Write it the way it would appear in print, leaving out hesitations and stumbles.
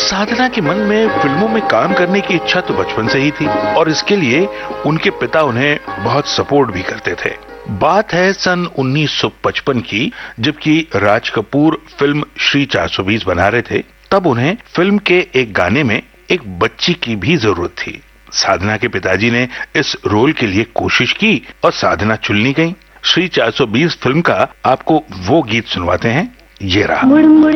साधना के मन में फिल्मों में काम करने की इच्छा तो बचपन से ही थी और इसके लिए उनके पिता उन्हें बहुत सपोर्ट भी करते थे। बात है सन 1955 की, जबकि राज कपूर फिल्म श्री 420 बना रहे थे। तब उन्हें फिल्म के एक गाने में एक बच्ची की भी जरूरत थी। साधना के पिताजी ने इस रोल के लिए कोशिश की और साधना चुनी गई। श्री 420 फिल्म का आपको वो गीत सुनवाते हैं, ये रहा।